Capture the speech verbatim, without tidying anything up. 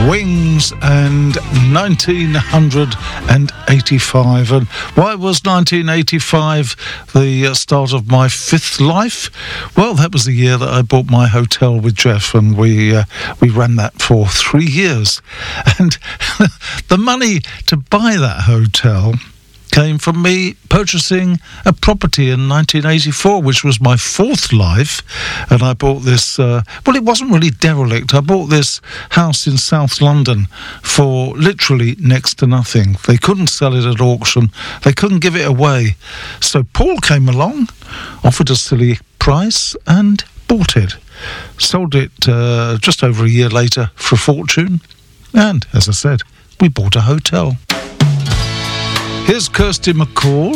Wings and nineteen eighty-five. And why was nineteen eighty-five the uh, start of my fifth life? Well, that was the year that I bought my hotel with Jeff, and we uh, we ran that for three years. And the money to buy that hotel came from me purchasing a property in nineteen eighty-four, which was my fourth life. And I bought this, uh, well, it wasn't really derelict. I bought this house in South London for literally next to nothing. They couldn't sell it at auction. They couldn't give it away. So Paul came along, offered a silly price, and bought it. Sold it uh, just over a year later for a fortune. And, as I said, we bought a hotel. Here's Kirsty MacColl.